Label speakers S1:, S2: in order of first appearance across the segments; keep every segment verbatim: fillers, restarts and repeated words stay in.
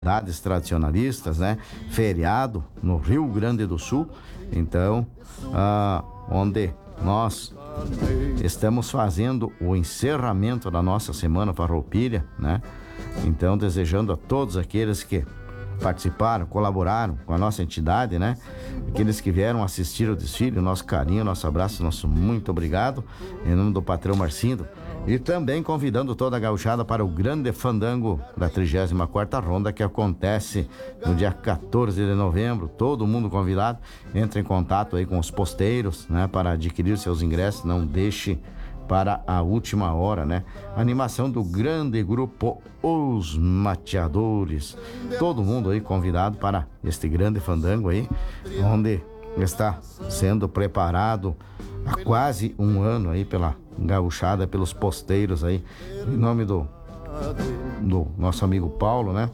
S1: cidades tradicionalistas, né? Feriado no Rio Grande do Sul, então, ah, onde nós estamos fazendo o encerramento da nossa Semana Farroupilha, né? Então, desejando a todos aqueles que participaram, colaboraram com a nossa entidade, né? Aqueles que vieram assistir o desfile, o nosso carinho, nosso abraço, nosso muito obrigado, em nome do patrão Marcindo. E também convidando toda a gauchada para o grande fandango da trigésima quarta ronda, que acontece no dia quatorze de novembro. Todo mundo convidado. Entre em contato aí com os posteiros, né, para adquirir seus ingressos. Não deixe para a última hora, né? Animação do grande grupo Os Mateadores. Todo mundo aí convidado para este grande fandango aí, onde está sendo preparado há quase um ano aí pela gauchada, pelos posteiros aí, em nome do do nosso amigo Paulo, né?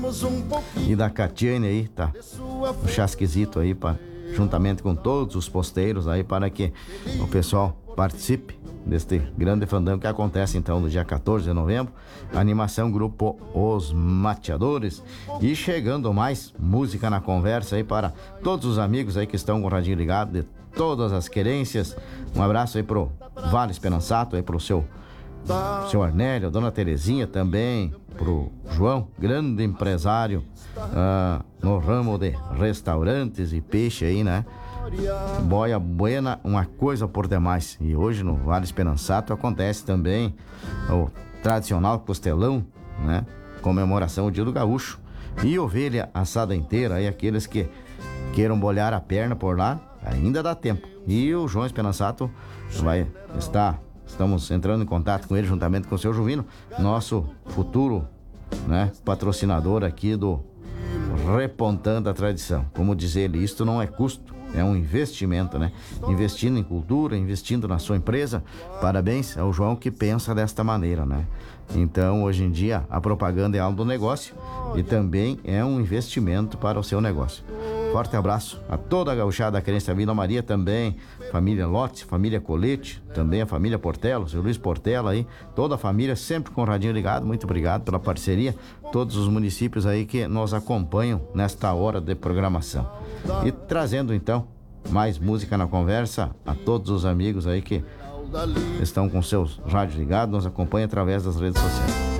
S1: E da Catiane aí, tá? O chasquezito aí, pra, juntamente com todos os posteiros aí, para que o pessoal participe deste grande fandango que acontece então no dia quatorze de novembro. Animação grupo Os Mateadores. E chegando mais música na conversa aí para todos os amigos aí que estão com o radinho ligado, de todas as querências. Um abraço aí pro Vale Esperançato, aí pro seu seu Arnélio, dona Terezinha também, pro João, grande empresário uh, no ramo de restaurantes e peixe aí, né? Boia Buena, uma coisa por demais. E hoje no Vale Esperançato acontece também o tradicional costelão, né? Comemoração do Dia do Gaúcho. E ovelha assada inteira, aí aqueles que queiram bolhar a perna por lá, ainda dá tempo. E o João Esperançato vai estar, estamos entrando em contato com ele juntamente com o seu Juvino, nosso futuro, né, patrocinador aqui do Repontando a Tradição. Como diz ele, isto não é custo, é um investimento, né? Investindo em cultura, investindo na sua empresa. Parabéns ao João que pensa desta maneira, né? Então, hoje em dia, a propaganda é algo do negócio e também é um investimento para o seu negócio. Forte abraço a toda a gauchada da Querência Vila Maria também, família Lotes, família Colete, também a família Portela, o seu Luiz Portela aí, toda a família sempre com o radinho ligado. Muito obrigado pela parceria, todos os municípios aí que nos acompanham nesta hora de programação. E trazendo então mais música na conversa a todos os amigos aí que estão com seus rádios ligados, nos acompanham através das redes sociais.